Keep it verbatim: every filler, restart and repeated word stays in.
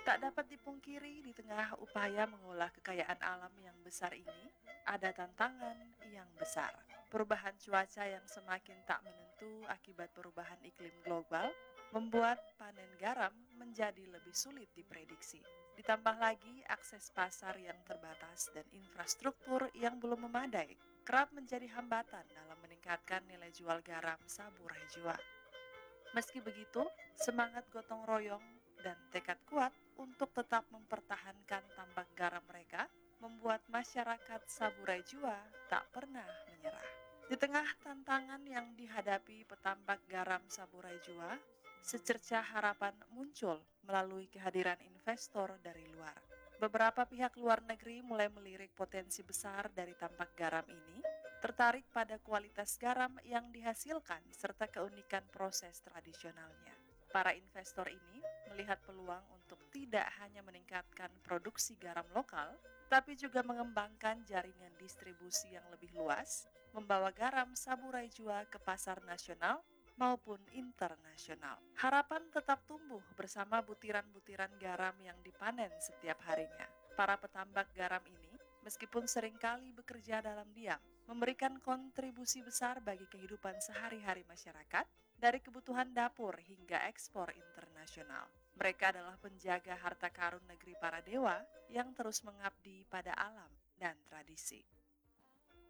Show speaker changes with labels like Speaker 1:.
Speaker 1: Tak dapat dipungkiri, di tengah upaya mengolah kekayaan alam yang besar ini, ada tantangan yang besar. Perubahan cuaca yang semakin tak menentu akibat perubahan iklim global membuat panen garam menjadi lebih sulit diprediksi. Ditambah lagi akses pasar yang terbatas dan infrastruktur yang belum memadai kerap menjadi hambatan dalam meningkatkan nilai jual garam Saburai Jua. Meski begitu, semangat gotong royong dan tekad kuat untuk tetap mempertahankan tambang garam mereka membuat masyarakat Saburai Jua tak pernah menyerah. Di tengah tantangan yang dihadapi petambak garam Saburai Jua, secercah harapan muncul melalui kehadiran investor dari luar. Beberapa pihak luar negeri mulai melirik potensi besar dari tambak garam ini, tertarik pada kualitas garam yang dihasilkan serta keunikan proses tradisionalnya. Para investor ini melihat peluang untuk tidak hanya meningkatkan produksi garam lokal, tapi juga mengembangkan jaringan distribusi yang lebih luas, membawa garam Saburai Jua ke pasar nasional maupun internasional. Harapan tetap tumbuh bersama butiran-butiran garam yang dipanen setiap harinya. Para petambak garam ini, meskipun seringkali bekerja dalam diam, memberikan kontribusi besar bagi kehidupan sehari-hari masyarakat, dari kebutuhan dapur hingga ekspor internasional. Mereka adalah penjaga harta karun negeri para dewa yang terus mengabdi pada alam dan tradisi.